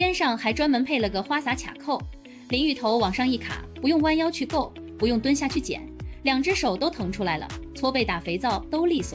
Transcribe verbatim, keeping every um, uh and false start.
身上还专门配了个花洒卡扣，淋浴头往上一卡，不用弯腰去够，不用蹲下去捡，两只手都腾出来了，搓背打肥皂都利索。